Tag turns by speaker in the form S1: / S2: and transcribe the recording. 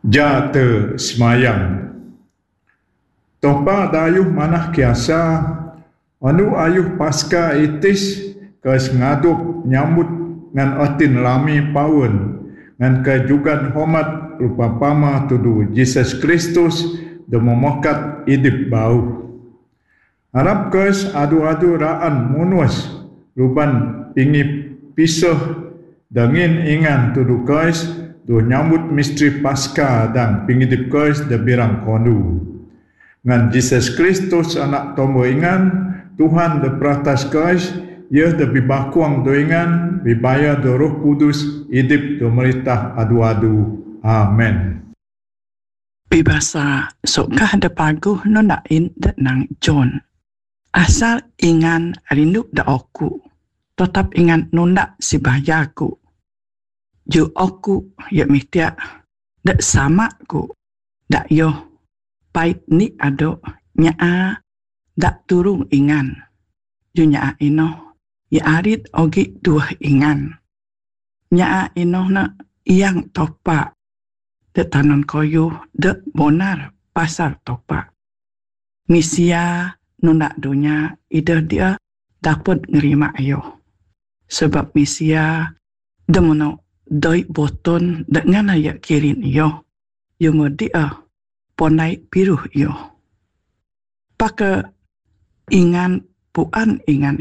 S1: Jata semayang. Topa dayuh manah kiasa, anu ayuh pasca itis kes ngadup nyambut ngan otin lami pawun, ngan kejugan hormat rupa pama tudu Jesus Kristus demomokat idip bau. Harap kes adu-adu raan munus, ruban pingi pisah dangin ingan tudu kes do nyambut misteri Paskah dan pingidip kes de birang kondu. Ngan Jesus Kristus anak tombo ingan, Tuhan de pratas kes, ia de bibakuang do ingan, bibaya do Roh Kudus, idip do meritah adu-adu. Amen.
S2: Bibasa sokah de paguh nonain de nang John. Asal ingan rindu da oku, tetap ingan nunda si bayaku. Ju oku ya mitia da sama ku, da yo pait ni ado nyaa da turung ingan. Ju nyaa ino ya arit ogi dua ingan. Nyaa ino na iyang topa de tanon koyo de bonar pasar topa. Misia nunda dunya ida dia dapat nerima ayo. Sebab misia demono doi boton dengan ayak kirin iyo. Yung dia ponai piruh iyo. Paka ingan puan ingan